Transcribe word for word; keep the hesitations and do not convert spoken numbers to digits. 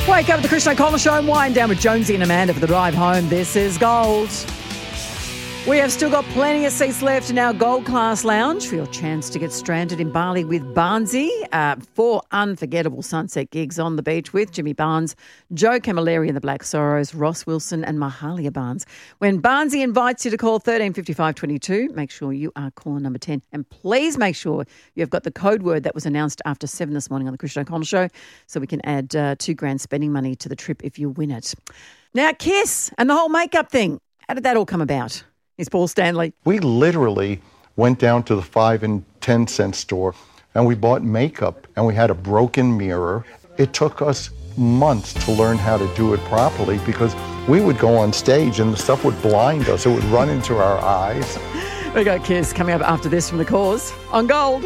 Wake up with the Christian O'Connell Show and wind down with Jonesy and Amanda for the drive home. This is Gold. We have still got plenty of seats left in our Gold Class Lounge for your chance to get stranded in Bali with Barnesy. Uh, four unforgettable sunset gigs on the beach with Jimmy Barnes, Joe Camilleri and the Black Sorrows, Ross Wilson and Mahalia Barnes. When Barnesy invites you to call thirteen fifty-five twenty-two, make sure you are caller number ten. And please make sure you've got the code word that was announced after seven this morning on the Christian O'Connell Show so we can add uh, two grand spending money to the trip if you win it. Now, Kiss and the whole makeup thing. How did that all come about? Is Paul Stanley. We literally went down to the five and ten cent store and we bought makeup and we had a broken mirror. It took us months to learn how to do it properly because we would go on stage and the stuff would blind us. It would run into our eyes. We got Kiss coming up after this from The Cause on Gold.